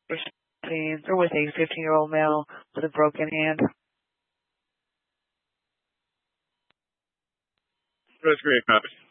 scenes, or with a 15-year-old male with a broken hand. It was great, Copy.